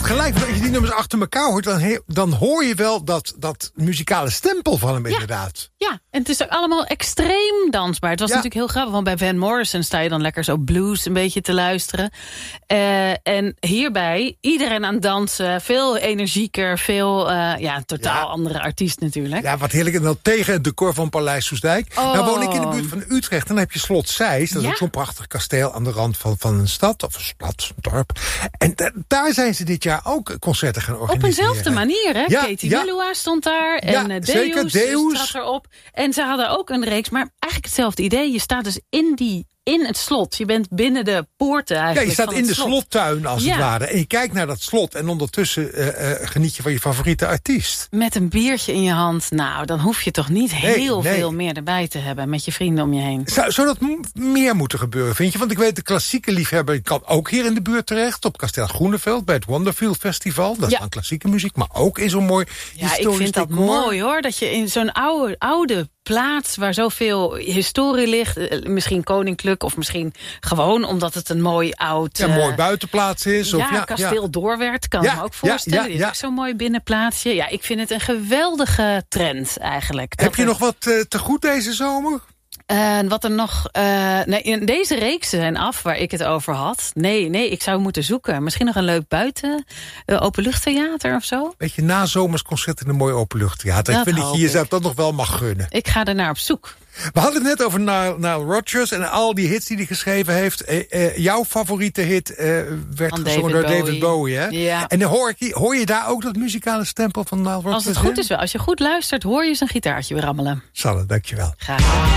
gelijk, als je die nummers achter elkaar hoort, dan hoor je wel dat muzikale stempel van hem inderdaad. Ja, en het is ook allemaal extreem dansbaar. Het was natuurlijk heel grappig, want bij Van Morrison sta je dan lekker zo blues een beetje te luisteren. En hierbij, iedereen aan het dansen, veel energieker, veel totaal andere artiest natuurlijk. Ja, wat heerlijk. En dan tegen het decor van Paleis Soestdijk. Nou woon ik in de buurt van Utrecht. Dan heb je Slot Zeist. Dat is ook zo'n prachtig kasteel aan de rand van een stad. Of een dorp. En daar zijn ze dit jaar ook concerten gaan organiseren. Op eenzelfde manier, hè? Katie Melua stond daar. En Deus trad erop. En ze hadden ook een reeks, maar eigenlijk hetzelfde idee. Je staat dus in het slot. Je bent binnen de poorten eigenlijk. Ja, je staat in de slottuin als het ware. En je kijkt naar dat slot. En ondertussen geniet je van je favoriete artiest. Met een biertje in je hand. Nou, dan hoef je toch niet heel veel meer erbij te hebben. Met je vrienden om je heen. Zou dat meer moeten gebeuren, vind je? Want ik weet, de klassieke liefhebber kan ook hier in de buurt terecht. Op Kasteel Groeneveld, bij het Wonderfield Festival. Dat is dan klassieke muziek, maar ook in zo'n mooi historisch ik vind dat decor. mooi hoor. Dat je in zo'n oude plaats waar zoveel historie ligt. Misschien koninklijk of misschien gewoon omdat het een mooi oud... mooi buitenplaats is. Kasteel Doorwerth kan ik me ook voorstellen. Die is ook zo'n mooi binnenplaatsje. Ja, ik vind het een geweldige trend eigenlijk. Heb je nog wat te goed deze zomer? Wat er nog... in deze reeksen zijn af waar ik het over had. Nee, ik zou moeten zoeken. Misschien nog een leuk openluchttheater of zo. Beetje nazomers in een mooi openluchttheater. Ik vind dat je jezelf dat nog wel mag gunnen. Ik ga er naar op zoek. We hadden het net over Nile Rodgers en al die hits die hij geschreven heeft. Jouw favoriete hit werd gezongen door David Bowie. Hè? Ja. En hoor je daar ook dat muzikale stempel van Nile Rodgers? Als het goed is wel. Als je goed luistert, hoor je zijn gitaartje weer rammelen. Sanne, dankjewel. Graag.